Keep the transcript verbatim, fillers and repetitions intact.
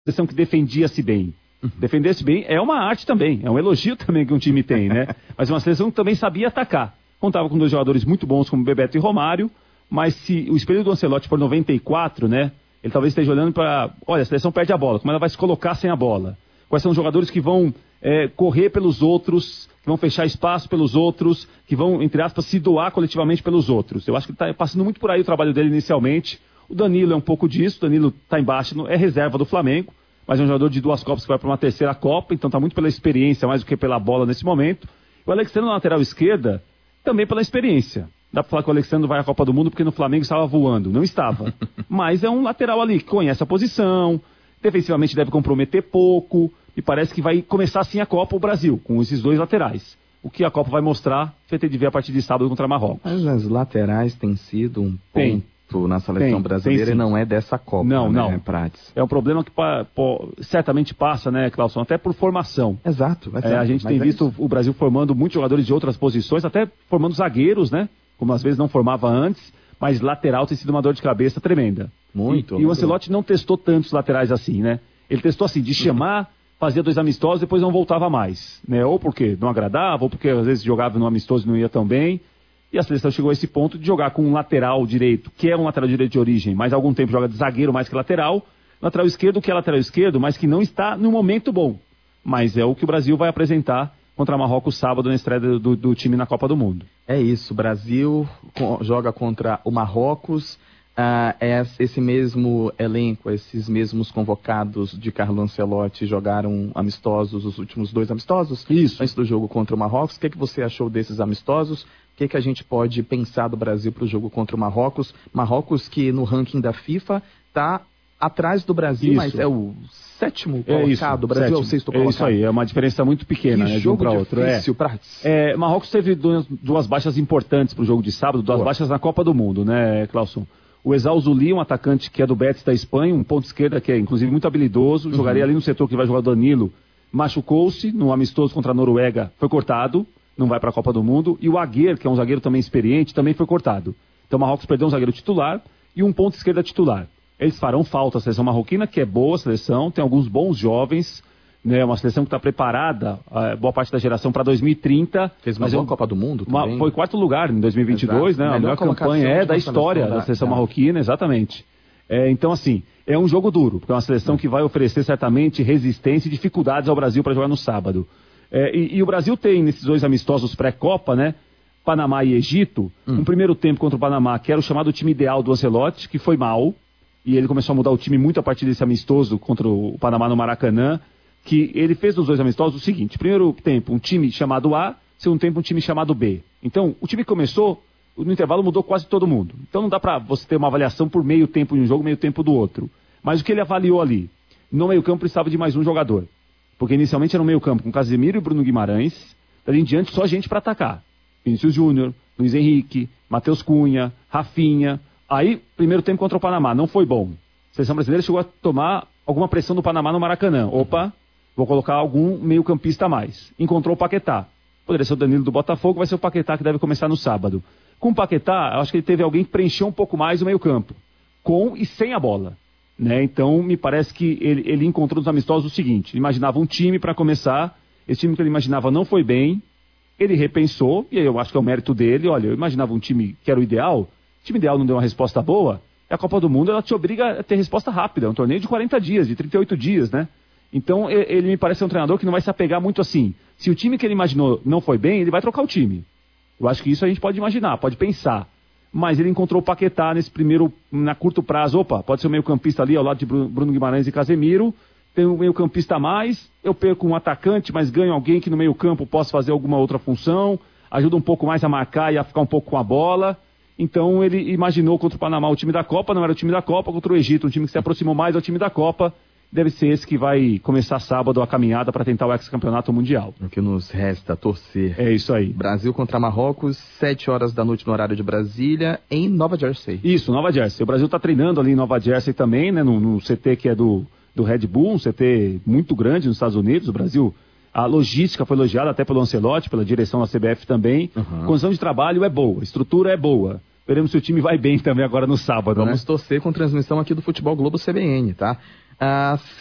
seleção que defendia-se bem. Defender-se bem é uma arte também, é um elogio também que um time tem, né? Mas uma seleção que também sabia atacar. Contava com dois jogadores muito bons como Bebeto e Romário, mas se o espelho do Ancelotti for noventa e quatro, né? Ele talvez esteja olhando para, olha, a seleção perde a bola, como ela vai se colocar sem a bola? Quais são os jogadores que vão é, correr pelos outros, que vão fechar espaço pelos outros, que vão, entre aspas, se doar coletivamente pelos outros? Eu acho que está passando muito por aí o trabalho dele inicialmente. O Danilo é um pouco disso, o Danilo está embaixo, é reserva do Flamengo, mas é um jogador de duas Copas que vai para uma terceira Copa, então está muito pela experiência mais do que pela bola nesse momento. O Alexandre na lateral esquerda, também pela experiência. Dá para falar que o Alexandre vai à Copa do Mundo porque no Flamengo estava voando. Não estava. Mas é um lateral ali que conhece a posição, defensivamente deve comprometer pouco, e parece que vai começar assim a Copa o Brasil, com esses dois laterais. O que a Copa vai mostrar, você tem de ver a partir de sábado contra Marrocos. Mas as laterais têm sido um ponto tem. na seleção tem, brasileira tem, e não é dessa Copa, não, né, não. Prates? É um problema que pa, pa, certamente passa, né, Clauson, até por formação. Exato. exato É, a gente tem é visto isso. o Brasil formando muitos jogadores de outras posições, até formando zagueiros, né, como às vezes não formava antes, mas lateral tem sido uma dor de cabeça tremenda. Muito. E, muito. e o Ancelotti não testou tantos laterais assim, né? Ele testou assim, de chamar, fazia dois amistosos, depois não voltava mais, né? Ou porque não agradava, ou porque às vezes jogava no amistoso e não ia tão bem. E a seleção chegou a esse ponto de jogar com um lateral direito, que é um lateral direito de origem, mas há algum tempo joga de zagueiro mais que lateral. Lateral esquerdo, que é lateral esquerdo, mas que não está no momento bom. Mas é o que o Brasil vai apresentar contra Marrocos sábado na estreia do, do, do time na Copa do Mundo. É isso, o Brasil joga contra o Marrocos. Ah, esse mesmo elenco, esses mesmos convocados de Carlo Ancelotti jogaram amistosos, os últimos dois amistosos? Isso. Antes do jogo contra o Marrocos. O que, é que você achou desses amistosos? O que, é que a gente pode pensar do Brasil para o jogo contra o Marrocos? Marrocos que no ranking da FIFA está atrás do Brasil, isso. mas é o sétimo é colocado. Isso, o Brasil sétimo. é o sexto colocado. É isso aí, é uma diferença muito pequena, que né, jogo de um para outro. Difícil, é. É, Marrocos teve duas, duas baixas importantes para o jogo de sábado, duas Boa. baixas na Copa do Mundo, né, Clauson? O Ezal Zuli, um atacante que é do Betis da Espanha, um ponto esquerda que é inclusive muito habilidoso, uhum. jogaria ali no setor que vai jogar o Danilo, machucou-se no amistoso contra a Noruega, foi cortado, não vai para a Copa do Mundo, e o Agüer, que é um zagueiro também experiente, também foi cortado. Então o Marrocos perdeu um zagueiro titular e um ponto esquerda titular. Eles farão falta a seleção marroquina, que é boa a seleção, tem alguns bons jovens, né, uma seleção que está preparada, a boa parte da geração para dois mil e trinta. Fez uma mas boa é, Copa do Mundo também. Uma, foi quarto lugar em dois mil e vinte e dois, Exato. né? A melhor campanha é da história da, da seleção da... marroquina, exatamente. É, então, assim, é um jogo duro, porque é uma seleção que vai oferecer certamente resistência e dificuldades ao Brasil para jogar no sábado. É, e, e o Brasil tem, nesses dois amistosos pré-Copa, né? Panamá e Egito, hum. um primeiro tempo contra o Panamá, que era o chamado time ideal do Ancelotti, que foi mal, e ele começou a mudar o time muito a partir desse amistoso contra o Panamá no Maracanã, que ele fez nos dois amistosos o seguinte: primeiro tempo um time chamado A, segundo tempo um time chamado B. Então, o time que começou, no intervalo mudou quase todo mundo. Então não dá pra você ter uma avaliação por meio tempo de um jogo, meio tempo do outro. Mas o que ele avaliou ali? No meio campo precisava de mais um jogador. Porque inicialmente era no meio campo com Casemiro e Bruno Guimarães, dali em diante só gente para atacar. Vinícius Júnior, Luiz Henrique, Matheus Cunha, Rafinha. Aí, primeiro tempo contra o Panamá, não foi bom. A seleção brasileira chegou a tomar alguma pressão do Panamá no Maracanã. Opa, vou colocar algum meio campista a mais. Encontrou o Paquetá. Poderia ser o Danilo do Botafogo, vai ser o Paquetá que deve começar no sábado. Com o Paquetá, eu acho que ele teve alguém que preencheu um pouco mais o meio campo. Com e sem a bola. Né? Então, me parece que ele, ele encontrou nos amistosos o seguinte: ele imaginava um time para começar, esse time que ele imaginava não foi bem, ele repensou, e aí eu acho que é o mérito dele. Olha, eu imaginava um time que era o ideal, o time ideal não deu uma resposta boa, e a Copa do Mundo ela te obriga a ter resposta rápida, é um torneio de quarenta dias, de trinta e oito dias, né? Então, ele me parece um treinador que não vai se apegar muito assim. Se o time que ele imaginou não foi bem, ele vai trocar o time. Eu acho que isso a gente pode imaginar, pode pensar. Mas ele encontrou o Paquetá nesse primeiro, na curto prazo. Opa, pode ser o meio campista ali ao lado de Bruno Guimarães e Casemiro. Tem um meio campista a mais. Eu perco um atacante, mas ganho alguém que no meio campo possa fazer alguma outra função. Ajuda um pouco mais a marcar e a ficar um pouco com a bola. Então ele imaginou contra o Panamá o time da Copa, não era o time da Copa. Contra o Egito, um time que se aproximou mais ao time da Copa. Deve ser esse que vai começar sábado a caminhada para tentar o ex-campeonato mundial. O que nos resta torcer. É isso aí. Brasil contra Marrocos, sete horas da noite no horário de Brasília, em Nova Jersey. Isso, Nova Jersey. O Brasil está treinando ali em Nova Jersey também, né, no, no C T que é do, do Red Bull, um C T muito grande nos Estados Unidos. O Brasil, a logística foi elogiada até pelo Ancelotti, pela direção da C B F também. Uhum. A condição de trabalho é boa, a estrutura é boa. Veremos se o time vai bem também agora no sábado. Vamos né? torcer com transmissão aqui do Futebol Globo C B N, tá? Ah,